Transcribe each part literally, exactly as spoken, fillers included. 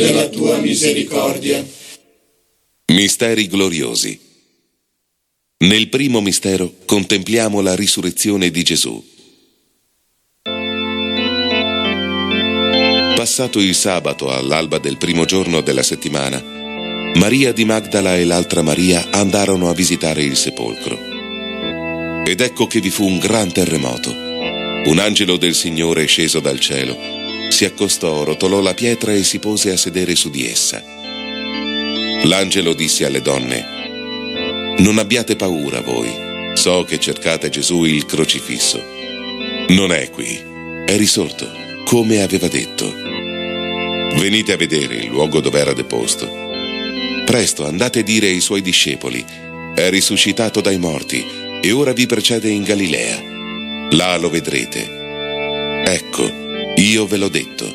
della tua misericordia. Misteri gloriosi. Nel primo mistero contempliamo la risurrezione di Gesù. Passato il sabato all'alba del primo giorno della settimana, Maria di Magdala e l'altra Maria andarono a visitare il sepolcro. Ed ecco che vi fu un gran terremoto. Un angelo del Signore sceso dal cielo si accostò, rotolò la pietra e si pose a sedere su di essa. L'angelo disse alle donne: «Non abbiate paura voi, so che cercate Gesù il crocifisso. Non è qui, è risorto, come aveva detto. Venite a vedere il luogo dove era deposto. Presto andate a dire ai suoi discepoli: è risuscitato dai morti e ora vi precede in Galilea. Là lo vedrete. Ecco, io ve l'ho detto».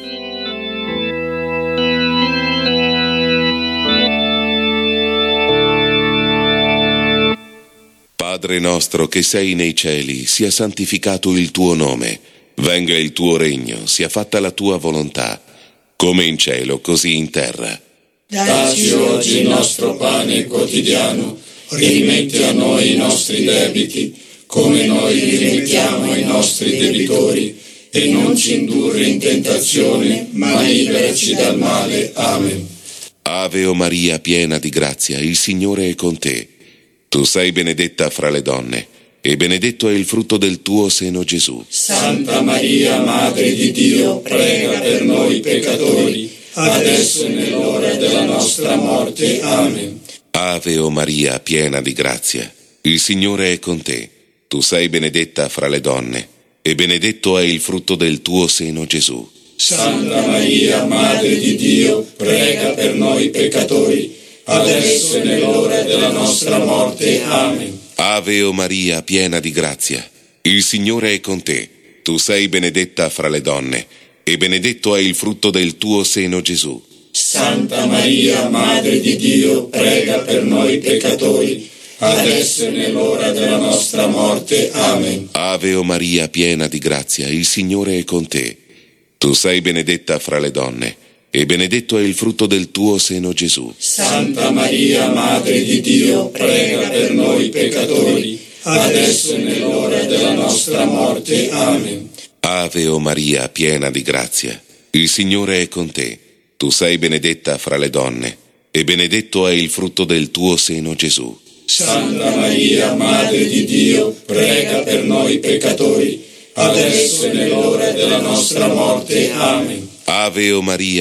Padre nostro che sei nei cieli, sia santificato il tuo nome. Venga il tuo regno, sia fatta la tua volontà, come in cielo, così in terra. Dacci oggi il nostro pane quotidiano, rimetti a noi i nostri debiti, come noi li rimettiamo ai nostri debitori, e non ci indurre in tentazione, ma liberaci dal male. Amen. Ave o Maria, piena di grazia, il Signore è con te. Tu sei benedetta fra le donne, e benedetto è il frutto del tuo seno, Gesù. Santa Maria, Madre di Dio, prega per noi peccatori, adesso e nell'ora della nostra morte. Amen. Ave o Maria, piena di grazia, il Signore è con te. Tu sei benedetta fra le donne, e benedetto è il frutto del tuo seno, Gesù. Santa Maria, Madre di Dio, prega per noi peccatori, adesso e nell'ora della nostra morte. Amen. Ave o Maria, piena di grazia, il Signore è con te. Tu sei benedetta fra le donne, e benedetto è il frutto del tuo seno, Gesù. Santa Maria, Madre di Dio, prega per noi peccatori, adesso e nell'ora della nostra morte. Amen. Ave o Maria, piena di grazia, il Signore è con te. Tu sei benedetta fra le donne, e benedetto è il frutto del tuo seno, Gesù. Santa Maria, Madre di Dio, prega per noi peccatori, adesso e nell'ora della nostra morte. Amen. Ave o Maria, piena di grazia, il Signore è con te. Tu sei benedetta fra le donne, e benedetto è il frutto del tuo seno, Gesù. Santa Maria, Madre di Dio, prega per noi peccatori, adesso e nell'ora della nostra morte. Amen. Ave o Maria,